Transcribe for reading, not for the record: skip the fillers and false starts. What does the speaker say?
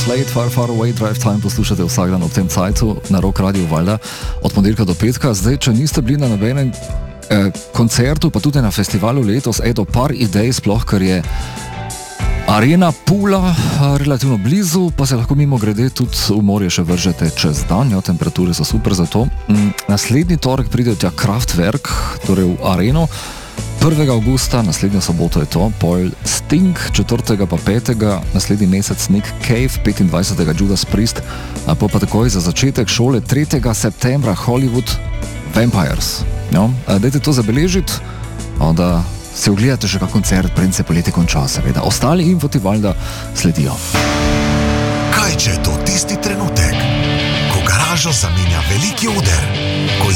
Slade, Far Far Away, Drive Time poslušate vsak dan ob tem cajtu na Rock Radio Valjda od ponedeljka do petka. Zdaj, če niste bili na nobenem koncertu, pa tudi na festivalu letos, edo par idej, sploh ker je Arena Pula relativno blizu, pa se lahko mimo grede tudi v morje še vržete čez dan, jo, temperature so super za to. Naslednji torek pride tja Kraftwerk, torej v Areno, 1. augusta, naslednjo soboto je to, pol Sting, 4. pa 5. naslednji mesec Nick Cave, 25. Judas Priest, a pa takoj za začetek šole 3. septembra Hollywood Vampires. Jo, dajte to zabeležiti, da si ogledate še kak koncert, preden se poletje konča, seveda. Ostali infoti valjda sledijo. Kaj če je to tisti trenutek, ko garažo zamenja veliki oder, ko